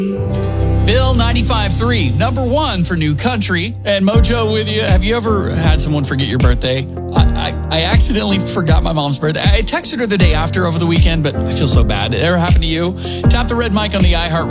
Bill 95.3, number one for new country. And Mojo with you. Have you ever had someone forget your birthday? I accidentally forgot my mom's birthday. I texted her the day after over the weekend, but I feel so bad. Did it ever happen to you? Tap the red mic on the iHeart